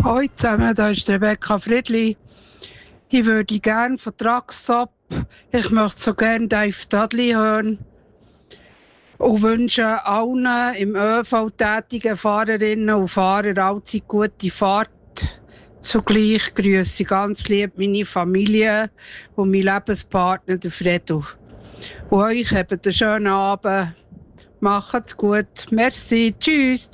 Hallo zusammen, da ist Rebecca Friedli. Ich würde gerne von Truckstop, ich möchte so gerne Dave Dudley hören und wünsche allen im ÖV tätigen Fahrerinnen und Fahrern allzeit gute Fahrt. Zugleich grüße ich ganz lieb meine Familie und meinen Lebenspartner, den Fredo. Und euch habt einen schönen Abend. Macht's gut. Merci. Tschüss.